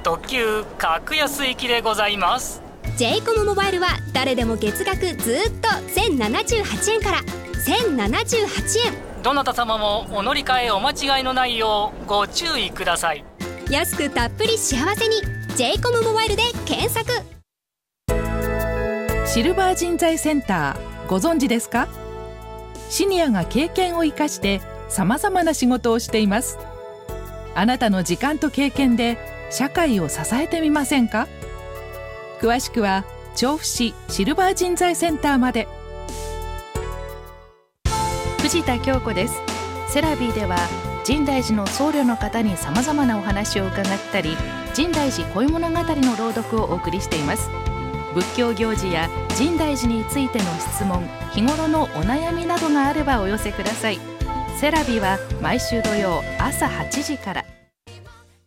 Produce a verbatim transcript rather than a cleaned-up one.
特急格安行きでございます。 ジェイコム モバイルは誰でも月額ずっとせんななじゅうはちえんからせんななじゅうはちえん。 どなた様もお乗り換えお間違いのないようご注意ください。 安くたっぷり幸せに ジェイコム モバイルで検索。 シルバー人材センター、ご存知ですか？シニアが経験を生かしてさまざまな仕事をしています。あなたの時間と経験で社会を支えてみませんか？詳しくは調布市シルバー人材センターまで。 藤田京子です。セラビーでは深大寺の僧侶の方にさまざまなお話を伺ったり、深大寺恋物語の朗読をお送りしています。仏教行事や深大寺についての質問、日頃のお悩みなどがあればお寄せください。セラビーは毎週土曜朝はちじから。